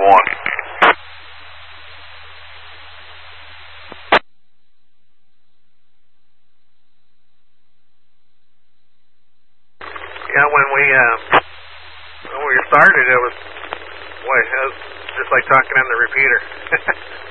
Yeah, when we started, it was just like talking on the repeater.